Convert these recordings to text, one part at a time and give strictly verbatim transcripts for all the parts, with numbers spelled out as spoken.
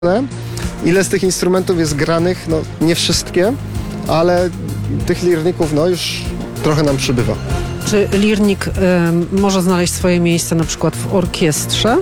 Ile z tych instrumentów jest granych? No nie wszystkie, ale tych lirników no już trochę nam przybywa. Czy lirnik y, może znaleźć swoje miejsce na przykład w orkiestrze?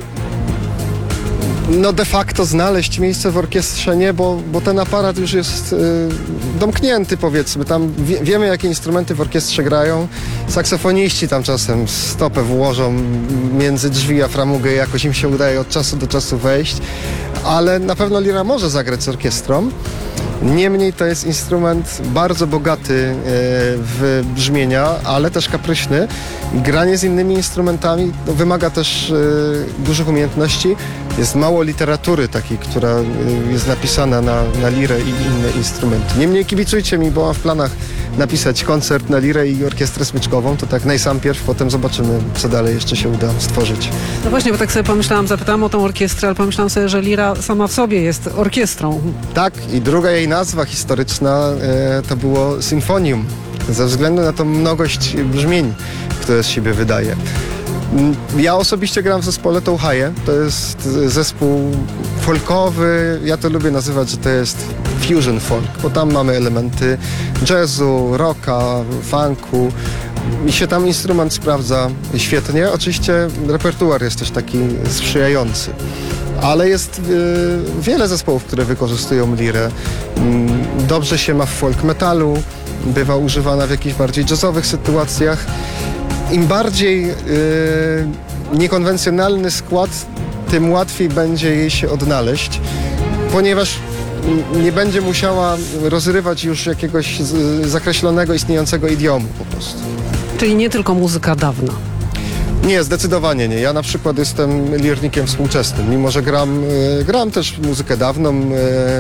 No de facto znaleźć miejsce w orkiestrze nie, bo, bo ten aparat już jest y, domknięty, powiedzmy. Tam wie, wiemy, jakie instrumenty w orkiestrze grają. Saksofoniści tam czasem stopę włożą między drzwi a framugę i jakoś im się udaje od czasu do czasu wejść. Ale na pewno lira może zagrać z orkiestrą. Niemniej to jest instrument bardzo bogaty e, w brzmienia, ale też kapryśny. Granie z innymi instrumentami no, wymaga też e, dużych umiejętności. Jest mało literatury takiej, która e, jest napisana na, na lirę i inne instrumenty. Niemniej kibicujcie mi, bo mam w planach napisać koncert na lirę i orkiestrę smyczkową. To tak najsampierw, potem zobaczymy, co dalej jeszcze się uda stworzyć. No właśnie, bo tak sobie pomyślałam, zapytałam o tą orkiestrę, ale pomyślałam sobie, że lira sama w sobie jest orkiestrą. Tak, i druga jej nazwa historyczna e, to było symfonium, ze względu na tą mnogość brzmień, które z siebie wydaje. Ja osobiście gram w zespole Touhaje. To jest zespół folkowy. Ja to lubię nazywać, że to jest fusion folk, bo tam mamy elementy jazzu, rocka, funku i się tam instrument sprawdza świetnie. Oczywiście repertuar jest też taki sprzyjający. Ale jest y, wiele zespołów, które wykorzystują lirę. Y, dobrze się ma w folk metalu, bywa używana w jakichś bardziej jazzowych sytuacjach. Im bardziej y, niekonwencjonalny skład, tym łatwiej będzie jej się odnaleźć, ponieważ nie będzie musiała rozrywać już jakiegoś z, zakreślonego, istniejącego idiomu po prostu. Czyli nie tylko muzyka dawna. Nie, zdecydowanie nie. Ja na przykład jestem lirnikiem współczesnym, mimo że gram, y, gram też muzykę dawną, y,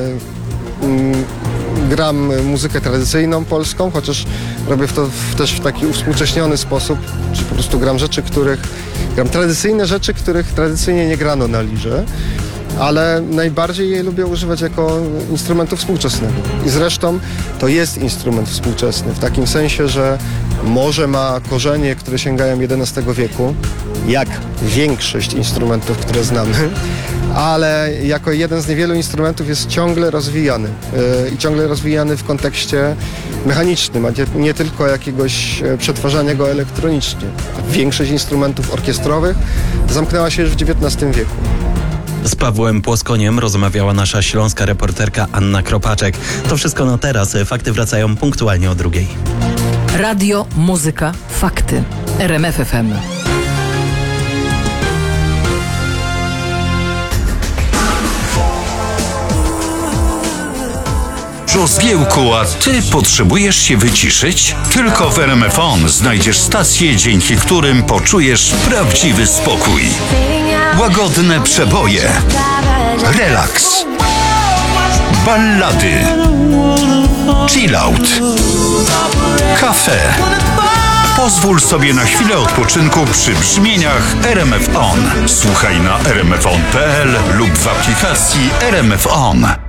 y, gram muzykę tradycyjną polską, chociaż robię to w, też w taki uwspółcześniony sposób, czy po prostu gram rzeczy, których, gram tradycyjne rzeczy, których tradycyjnie nie grano na lirze, ale najbardziej je lubię używać jako instrumentu współczesnego. I zresztą to jest instrument współczesny, w takim sensie, że może ma korzenie, które sięgają jedenastego wieku, jak większość instrumentów, które znamy, ale jako jeden z niewielu instrumentów jest ciągle rozwijany yy, i ciągle rozwijany w kontekście mechanicznym, a nie, nie tylko jakiegoś przetwarzania go elektronicznie. Większość instrumentów orkiestrowych zamknęła się już w dziewiętnastym wieku. Z Pawłem Płoskoniem rozmawiała nasza śląska reporterka Anna Kropaczek. To wszystko na teraz. Fakty wracają punktualnie o drugiej. Radio, muzyka, fakty. R M F F M. Żozgiełku, a ty potrzebujesz się wyciszyć? Tylko w R M F On znajdziesz stacje, dzięki którym poczujesz prawdziwy spokój. Łagodne przeboje, relaks, ballady, chillout, kafe. Pozwól sobie na chwilę odpoczynku przy brzmieniach R M F On. Słuchaj na r m f on kropka p l lub w aplikacji R M F On.